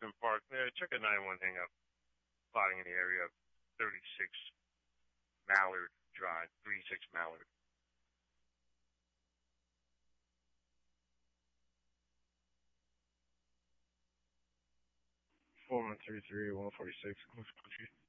Pleasant Park. Check a 9-1 hang up. Spotting in the area of 36 Mallard Drive. 36 Mallard. Foreman 33 146.